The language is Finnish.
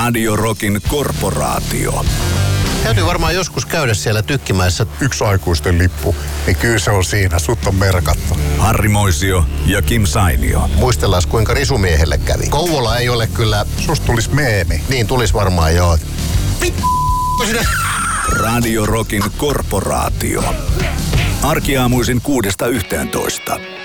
Radio Rockin korporaatio. Täytyy varmaan joskus käydä siellä Tykkimäessä. Yksi aikuisten lippu, niin kyllä se on siinä. Sut on merkattu. Harri Moisio ja Kim Sainio. Muistellaan, kuinka risumiehelle kävi. Kouvola ei ole kyllä... Susta tulis meemi. Niin tulis varmaan, joo. Radio Rockin korporaatio. Arkiaamuisin 6–11.